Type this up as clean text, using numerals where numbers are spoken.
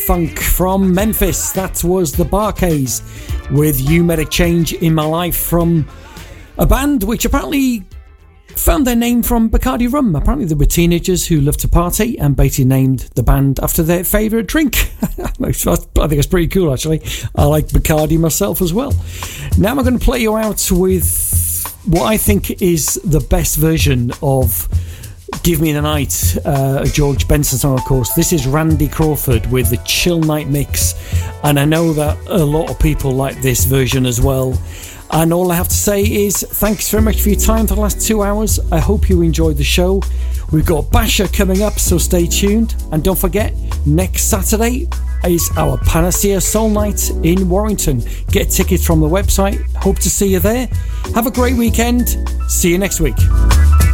funk from Memphis. That was the Bar-Kays with You Made a Change in My Life, from a band which apparently found their name from Bacardi rum. Apparently they were teenagers who loved to party and basically named the band after their favourite drink. I think it's pretty cool, actually. I like Bacardi myself as well. Now I'm going to play you out with what I think is the best version of Give Me the Night, George Benson song, of course. This is Randy Crawford with the Chill Night Mix, and I know that a lot of people like this version as well. And all I have to say is thanks very much for your time for the last 2 hours. I hope you enjoyed the show. We've got Basher coming up, so stay tuned. And don't forget, next Saturday is our Panacea Soul Night in Warrington. Get tickets from the website. Hope to see you there. Have a great weekend. See you next week.